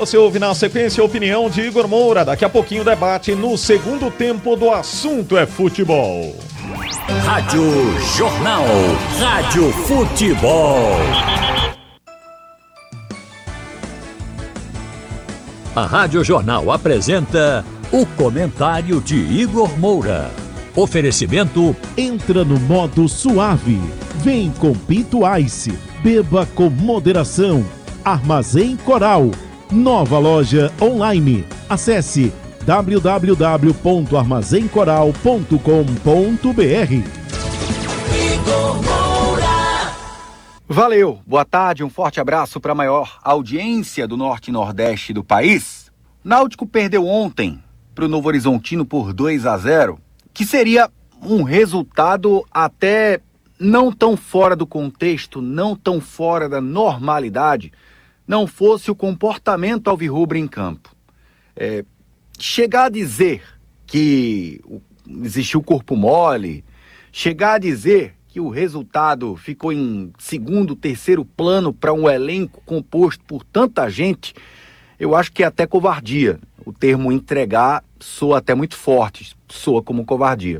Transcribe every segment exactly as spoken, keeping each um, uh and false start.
Você ouve na sequência a opinião de Igor Moura. Daqui a pouquinho debate no segundo tempo do Assunto é Futebol. Rádio Jornal. Rádio Futebol. A Rádio Jornal apresenta o comentário de Igor Moura. Oferecimento: entra no modo suave. Vem com Pinto Ice. Beba com moderação. Armazém Coral. Nova loja online. Acesse w w w ponto armazém coral ponto com ponto b r. Valeu, boa tarde, um forte abraço para a maior audiência do Norte e Nordeste do país. Náutico perdeu ontem para o Novo Horizontino por dois a zero, que seria um resultado até não tão fora do contexto, não tão fora da normalidade, não fosse o comportamento alvirrubro em campo. É, chegar a dizer que existiu corpo mole, chegar a dizer que o resultado ficou em segundo, terceiro plano para um elenco composto por tanta gente, eu acho que é até covardia. O termo entregar soa até muito forte, soa como covardia.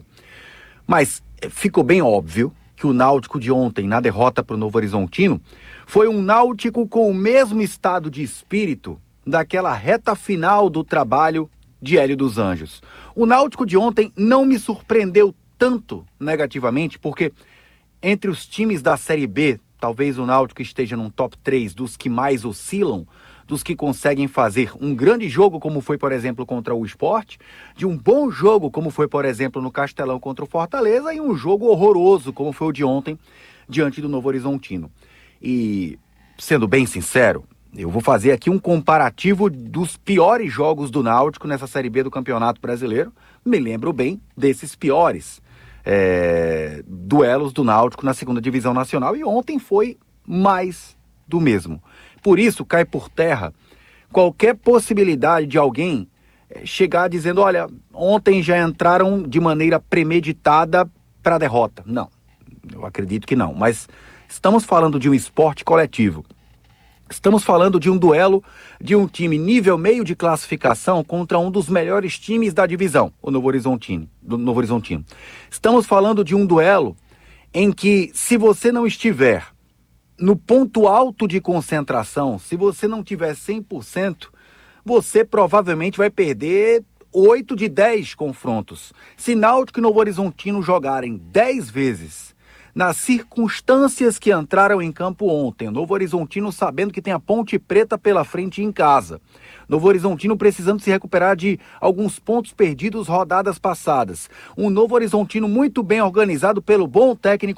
Mas ficou bem óbvio que o Náutico de ontem, na derrota para o Novo Horizontino, foi um Náutico com o mesmo estado de espírito daquela reta final do trabalho de Hélio dos Anjos. O Náutico de ontem não me surpreendeu tanto negativamente, porque entre os times da Série B, talvez o Náutico esteja num top três dos que mais oscilam, dos que conseguem fazer um grande jogo, como foi, por exemplo, contra o Sport, de um bom jogo, como foi, por exemplo, no Castelão contra o Fortaleza, e um jogo horroroso, como foi o de ontem, diante do Novo Horizontino. E, sendo bem sincero, eu vou fazer aqui um comparativo dos piores jogos do Náutico nessa Série B do Campeonato Brasileiro. Me lembro bem desses piores é, duelos do Náutico na segunda Divisão Nacional, e ontem foi mais do mesmo. Por isso, cai por terra qualquer possibilidade de alguém chegar dizendo, olha, ontem já entraram de maneira premeditada para a derrota. Não, eu acredito que não, mas estamos falando de um esporte coletivo. Estamos falando de um duelo de um time nível meio de classificação contra um dos melhores times da divisão, o Novo Horizontino. Do Novo Horizontino. Estamos falando de um duelo em que, se você não estiver no ponto alto de concentração, se você não tiver cem por cento, você provavelmente vai perder oito de dez confrontos. Se Náutico e Novo Horizontino jogarem dez vezes nas circunstâncias que entraram em campo ontem, Novo Horizontino sabendo que tem a Ponte Preta pela frente em casa, Novo Horizontino precisando se recuperar de alguns pontos perdidos rodadas passadas, um Novo Horizontino muito bem organizado pelo bom técnico